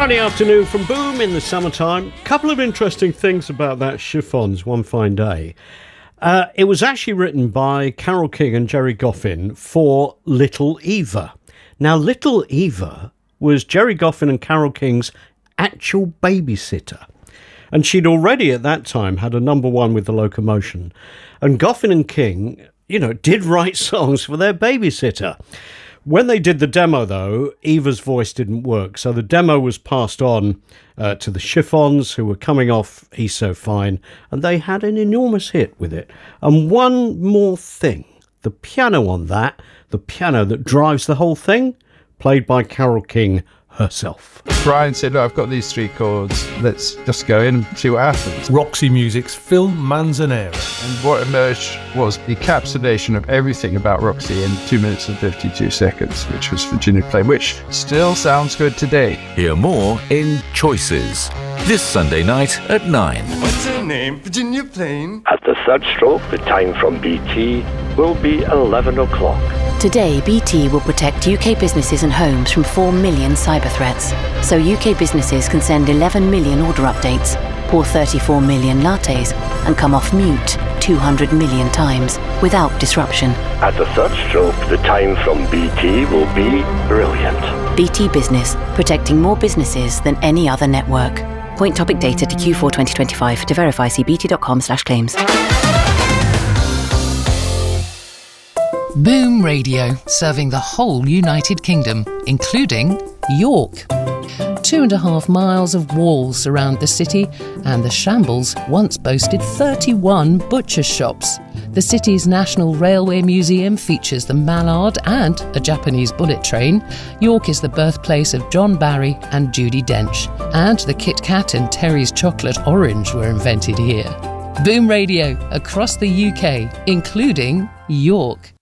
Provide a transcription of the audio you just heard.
Friday afternoon from Boom in the summertime. Couple of interesting things about that Chiffons, One Fine Day. It was actually written by Carole King and Gerry Goffin for Little Eva. Now, Little Eva was Gerry Goffin and Carole King's actual babysitter. And she'd already at that time had a number one with The Locomotion. And Goffin and King, did write songs for their babysitter. When they did the demo, though, Eva's voice didn't work. So the demo was passed on to the Chiffons, who were coming off He's So Fine, and they had an enormous hit with it. And one more thing, the piano on that, the piano that drives the whole thing, played by Carole King herself. Brian said, "Look, I've got these 3 chords. Let's just go in and see what happens." Roxy Music's Phil Manzanera. And what emerged was the encapsulation of everything about Roxy in 2 minutes and 52 seconds, which was Virginia Plain, which still sounds good today. Hear more in Choices, this Sunday night at 9. What's her name? Virginia Plain? At the third stroke, the time from BT will be 11 o'clock. Today, BT will protect UK businesses and homes from 4 million cyber threats. So UK businesses can send 11 million order updates, pour 34 million lattes, and come off mute 200 million times without disruption. At the third stroke, the time from BT will be brilliant. BT Business, protecting more businesses than any other network. Point topic data to Q4 2025. To verify, see bt.com/claims. Boom Radio, serving the whole United Kingdom, including York. 2.5 miles of walls surround the city, and the shambles once boasted 31 butcher shops. The city's National Railway Museum features the Mallard and a Japanese bullet train. York is the birthplace of John Barry and Judi Dench, and the Kit Kat and Terry's Chocolate Orange were invented here. Boom Radio, across the UK, including York.